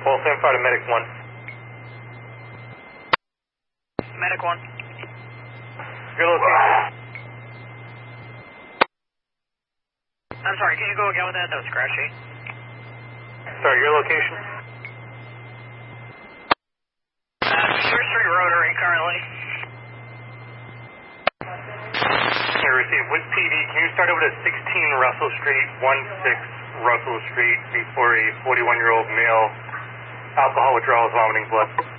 Pulse info to Medic 1. Medic 1. Your location. I'm sorry, can you go again with that? That was scratchy. Sorry, your location? First Street Rotary currently. Here, receive with PD. Can you start over to 16 Russell Street, 16 Russell Street before a 41-year-old male alcohol withdrawal is vomiting blood?